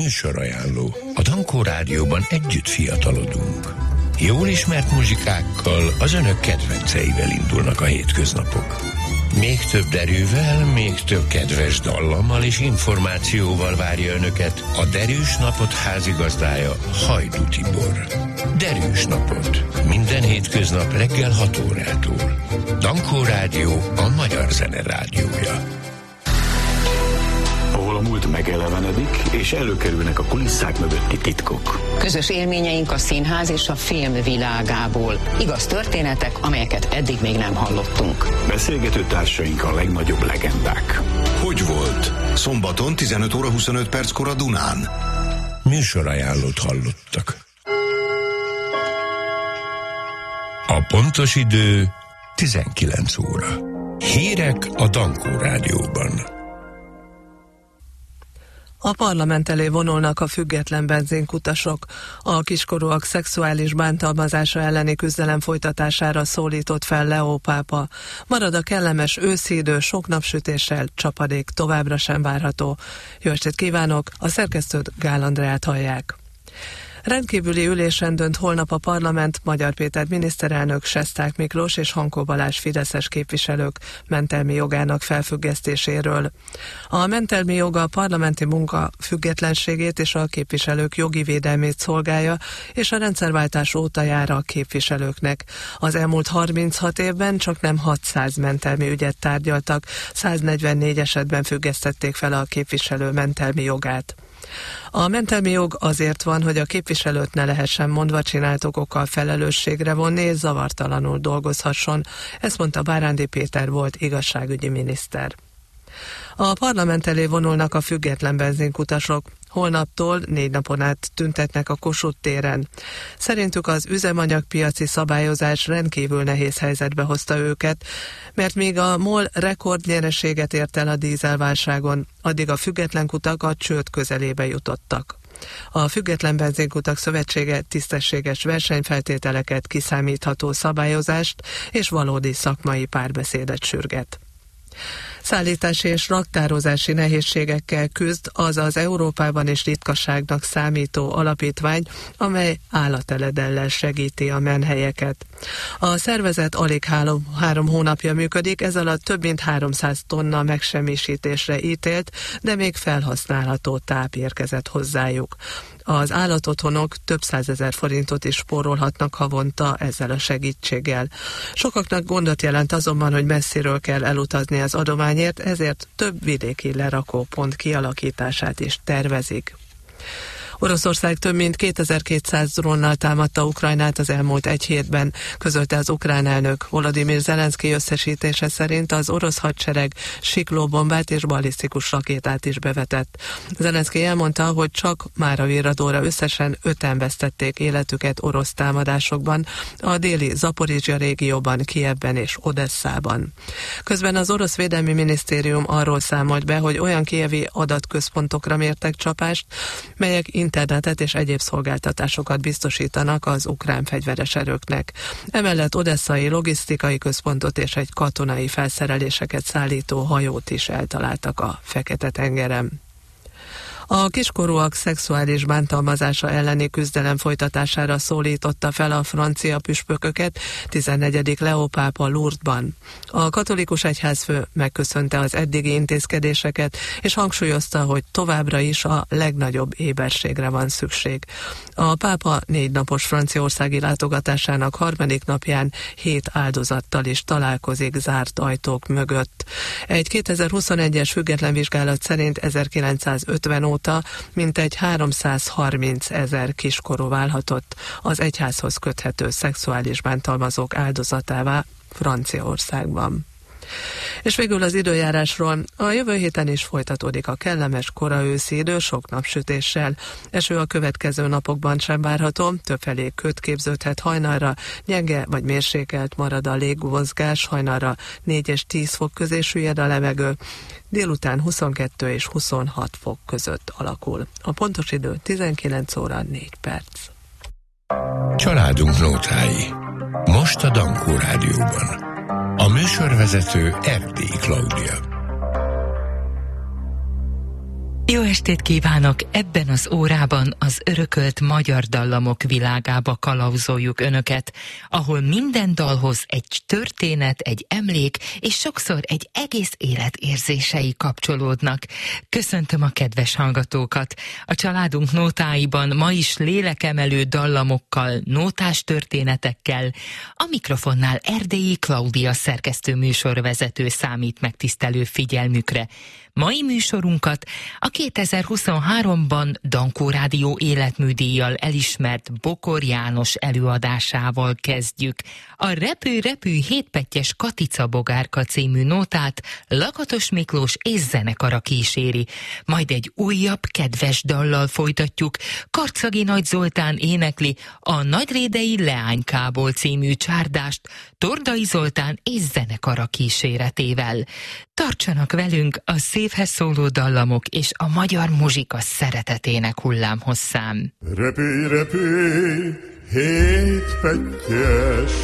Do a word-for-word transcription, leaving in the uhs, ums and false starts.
Műsorajánló. A Dankó Rádióban együtt fiatalodunk. Jól ismert muzsikákkal, az önök kedvenceivel indulnak a hétköznapok. Még több derűvel, még több kedves dallammal és információval várja önöket a Derűs Napot házigazdája, Hajdú Tibor. Derűs Napot. Minden hétköznap reggel hat órától. Dankó Rádió, a magyar zene rádiója. Ahol a múlt megelevenedik, és előkerülnek a kulisszák mögötti titkok. Közös élményeink a színház és a film világából. Igaz történetek, amelyeket eddig még nem hallottunk. Beszélgető társaink a legnagyobb legendák. Hogy volt? Szombaton tizenöt óra huszonöt perckor a Dunán. Műsorajánlót hallottak. A pontos idő tizenkilenc óra. Hírek a Dankó Rádióban. A parlament elé vonulnak a független benzinkutasok. A kiskorúak szexuális bántalmazása elleni küzdelem folytatására szólított fel Leó pápa. Marad a kellemes őszi idő, sok napsütéssel, csapadék továbbra sem várható. Jó estét kívánok, a szerkesztőt Gál Andreát hallják. Rendkívüli ülésen dönt holnap a parlament Magyar Péter miniszterelnök, Sesták Miklós és Hankó Balázs fideszes képviselők mentelmi jogának felfüggesztéséről. A mentelmi joga a parlamenti munka függetlenségét és a képviselők jogi védelmét szolgálja, és a rendszerváltás óta jár a képviselőknek. Az elmúlt harminchat évben csak nem hatszáz mentelmi ügyet tárgyaltak, száznegyvennégy esetben függesztették fel a képviselő mentelmi jogát. A mentelmi jog azért van, hogy a képviselőt ne lehessen mondva csinált okokkal felelősségre vonni és zavartalanul dolgozhasson, ezt mondta Bárándi Péter volt igazságügyi miniszter. A parlament elé vonulnak a független benzinkutasok. Holnaptól négy napon át tüntetnek a Kossuth téren. Szerintük az üzemanyagpiaci szabályozás rendkívül nehéz helyzetbe hozta őket, mert míg a MOL rekordnyereséget ért el a dízelválságon, addig a független kutak a csőd közelébe jutottak. A Független Benzinkutak Szövetsége tisztességes versenyfeltételeket, kiszámítható szabályozást és valódi szakmai párbeszédet sürget. Szállítási és raktározási nehézségekkel küzd az az Európában is ritkaságnak számító alapítvány, amely állateledellel segíti a menhelyeket. A szervezet alig három, három hónapja működik, ez alatt több mint háromszáz tonna megsemmisítésre ítélt, de még felhasználható táp érkezett hozzájuk. Az állatotthonok több százezer forintot is spórolhatnak havonta ezzel a segítséggel. Sokaknak gondot jelent azonban, hogy messziről kell elutazni az adományért, ezért több vidéki lerakópont kialakítását is tervezik. Oroszország több mint kétezer-kétszáz drónnal támadta Ukrajnát az elmúlt egy hétben, közölte az ukrán elnök. Volodymyr Zelenszky összesítése szerint az orosz hadsereg siklóbombát és ballisztikus rakétát is bevetett. Zelenszky elmondta, hogy csak mára virradóra összesen öten vesztették életüket orosz támadásokban, a déli Zaporizsja régióban, Kijevben és Odesszában. Közben az orosz védelmi minisztérium arról számolt be, hogy olyan kijevi adatközpontokra mértek csapást, melyek internetet és egyéb szolgáltatásokat biztosítanak az ukrán fegyveres erőknek. Emellett odesszai logisztikai központot és egy katonai felszereléseket szállító hajót is eltaláltak a Fekete-tengeren. A kiskorúak szexuális bántalmazása elleni küzdelem folytatására szólította fel a francia püspököket tizennegyedik Leó pápa Lourdesban. A katolikus egyházfő megköszönte az eddigi intézkedéseket, és hangsúlyozta, hogy továbbra is a legnagyobb éberségre van szükség. A pápa négy napos franciaországi látogatásának harmadik napján hét áldozattal is találkozik zárt ajtók mögött. Egy kétezer-huszonegyes független vizsgálat szerint ezerkilencszázötven óta mintegy háromszázharminc ezer kiskorú válhatott az egyházhoz köthető szexuális bántalmazók áldozatává Franciaországban. És végül az időjárásról. A jövő héten is folytatódik a kellemes kora őszi idő sok napsütéssel. Eső a következő napokban sem várható, többfelé köd képződhet hajnalra, gyenge vagy mérsékelt marad a légmozgás, hajnalra négy és tíz fok közé süllyed a levegő, délután huszonkettő és huszonhat fok között alakul. A pontos idő tizenkilenc óra négy perc. Családunk nótái. Most a Dankó Rádióban. A műsorvezető Erdélyi Klaudia. Jó estét kívánok! Ebben az órában az örökölt magyar dallamok világába kalauzoljuk önöket, ahol minden dalhoz egy történet, egy emlék, és sokszor egy egész élet érzései kapcsolódnak. Köszöntöm a kedves hallgatókat! A családunk nótáiban ma is lélekemelő dallamokkal, nótás történetekkel, a mikrofonnál Erdélyi Klaudia szerkesztő műsorvezető számít megtisztelő figyelmükre. Mai műsorunkat a kétezer-huszonháromban Dankó Rádió életműdíjjal elismert Bokor János előadásával kezdjük. A Repő-repő hétpettyes Katica Bogárka című nótát Lakatos Miklós és zenekara kíséri. Majd egy újabb kedves dallal folytatjuk. Karcagi Nagy Zoltán énekli a Nagyrédei Leánykából című csárdást Tordai Zoltán és zenekara kíséretével. Tartsanak velünk a szívhez szóló dallamok és a magyar muzsika szeretetének hullámhosszán. Repülj, repülj, hétpettyes